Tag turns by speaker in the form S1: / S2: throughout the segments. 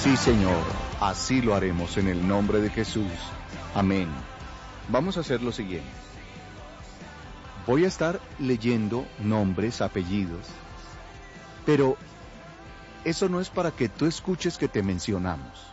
S1: Sí, Señor, así lo haremos en el nombre de Jesús. Amén. Vamos a hacer lo siguiente. Voy a estar leyendo nombres, apellidos, pero eso no es para que tú escuches que te mencionamos.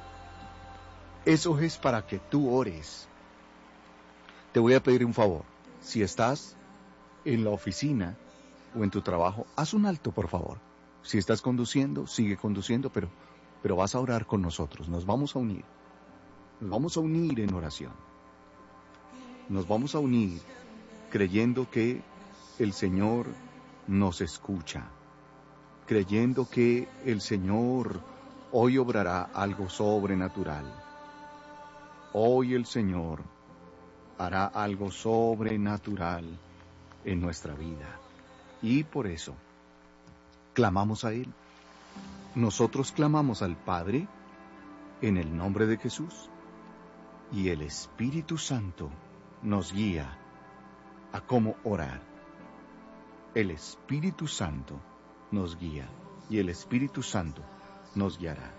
S1: Eso es para que tú ores. Te voy a pedir un favor. Si estás en la oficina o en tu trabajo, haz un alto, por favor. Si estás conduciendo, sigue conduciendo, pero vas a orar con nosotros. Nos vamos a unir. Nos vamos a unir en oración. Nos vamos a unir creyendo que el Señor nos escucha. Creyendo que el Señor hoy obrará algo sobrenatural. Hoy el Señor hará algo sobrenatural en nuestra vida. Y por eso clamamos a Él. Nosotros clamamos al Padre en el nombre de Jesús y el Espíritu Santo nos guía a cómo orar. El Espíritu Santo nos guía y el Espíritu Santo nos guiará.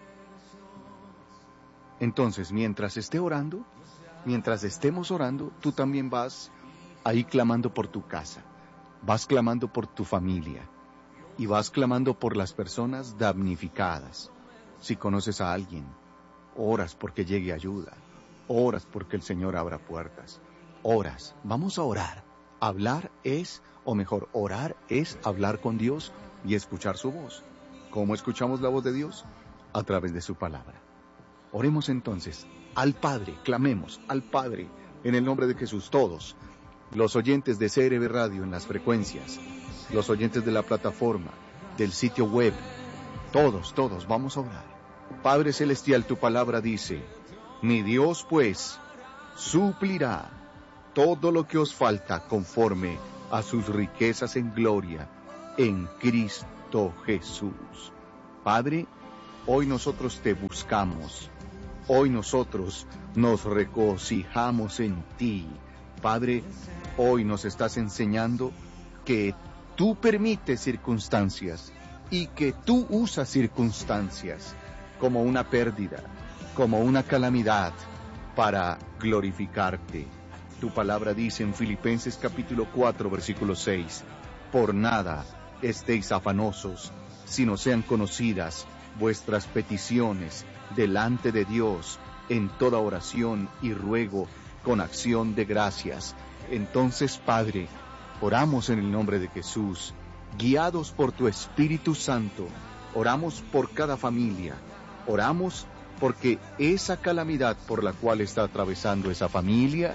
S1: Entonces, mientras esté orando, mientras estemos orando, tú también vas ahí clamando por tu casa, vas clamando por tu familia, y vas clamando por las personas damnificadas. Si conoces a alguien, oras porque llegue ayuda, oras porque el Señor abra puertas, oras. Vamos a orar. Hablar es, o mejor, orar es hablar con Dios y escuchar su voz. ¿Cómo escuchamos la voz de Dios? A través de su palabra. Oremos entonces al Padre, clamemos al Padre en el nombre de Jesús, todos, los oyentes de CRB Radio en las frecuencias, los oyentes de la plataforma, del sitio web, todos, vamos a orar. Padre Celestial, tu palabra dice, mi Dios pues suplirá todo lo que os falta conforme a sus riquezas en gloria en Cristo Jesús. Padre, hoy nosotros te buscamos, hoy nosotros nos regocijamos en ti. Padre, hoy nos estás enseñando que tú permites circunstancias y que tú usas circunstancias como una pérdida, como una calamidad para glorificarte. Tu palabra dice en Filipenses capítulo 4, versículo 6, por nada estéis afanosos, sino sean conocidas vuestras peticiones delante de Dios en toda oración y ruego con acción de gracias. Entonces, Padre, oramos en el nombre de Jesús, guiados por tu Espíritu Santo, oramos por cada familia, oramos porque esa calamidad por la cual está atravesando esa familia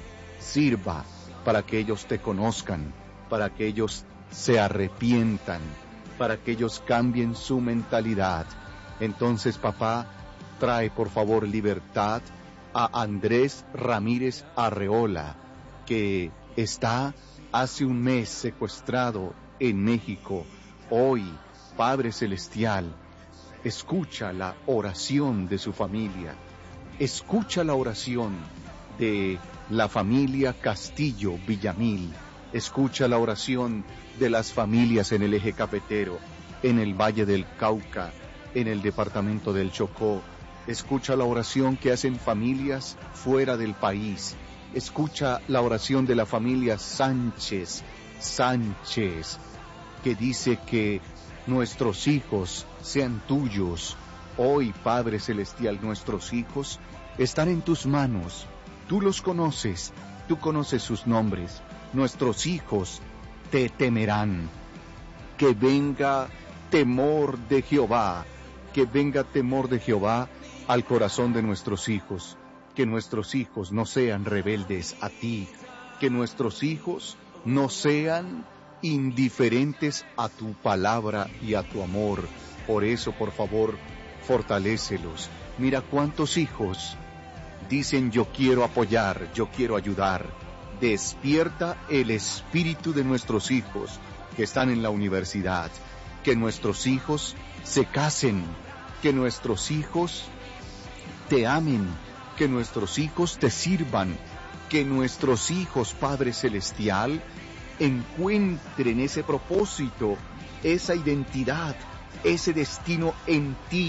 S1: sirva para que ellos te conozcan, para que ellos se arrepientan, para que ellos cambien su mentalidad. Entonces, papá, trae por favor libertad a Andrés Ramírez Arreola, que está hace un mes secuestrado en México. Hoy, Padre Celestial, escucha la oración de su familia, escucha la oración de la familia Castillo Villamil, escucha la oración de las familias en el eje cafetero, en el Valle del Cauca, en el departamento del Chocó, escucha la oración que hacen familias fuera del país, escucha la oración de la familia Sánchez, que dice que nuestros hijos sean tuyos. Hoy, Padre Celestial, nuestros hijos están en tus manos. Tú los conoces, tú conoces sus nombres. Nuestros hijos te temerán. Que venga temor de Jehová, que venga temor de Jehová al corazón de nuestros hijos. Que nuestros hijos no sean rebeldes a ti, que nuestros hijos no sean indiferentes a tu palabra y a tu amor. Por eso, por favor, fortalécelos. Mira cuántos hijos dicen yo quiero apoyar, yo quiero ayudar. Despierta el espíritu de nuestros hijos que están en la universidad, que nuestros hijos se casen, que nuestros hijos te amen, que nuestros hijos te sirvan, que nuestros hijos, Padre Celestial, encuentren ese propósito, esa identidad, ese destino en ti,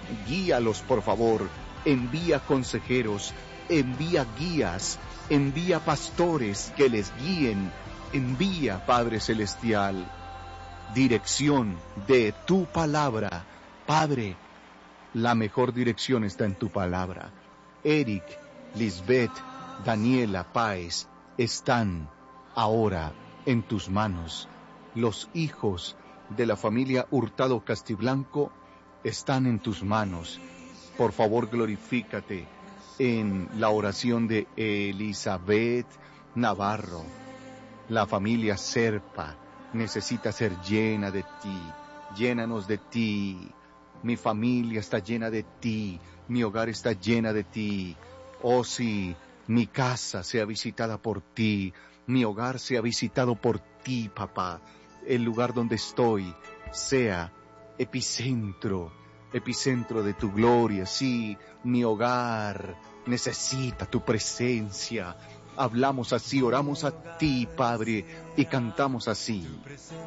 S1: Guíalos, por favor. Envía consejeros, envía guías, envía pastores que les guíen. Envía, Padre Celestial, dirección de tu palabra. Padre, la mejor dirección está en tu palabra. Eric, Lisbeth, Daniela, Páez están ahora en tus manos. Los hijos de la familia Hurtado Castiblanco están en tus manos. Por favor, glorifícate en la oración de Elizabeth Navarro. La familia Serpa necesita ser llena de ti. Llénanos de ti. Mi familia está llena de ti. Mi hogar está llena de ti. Oh sí, mi casa sea visitada por ti. Mi hogar sea visitado por ti, papá. El lugar donde estoy sea epicentro de tu gloria. Sí, mi hogar necesita tu presencia. Hablamos así, oramos a ti, Padre, y cantamos así.